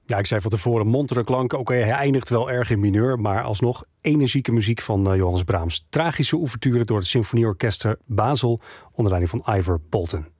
Ja, ik zei van tevoren montere klanken. Oké, hij eindigt wel erg in mineur, maar alsnog energieke muziek van Johannes Brahms. Tragische ouverture door het Symfonieorkest Basel onder leiding van Ivor Bolton.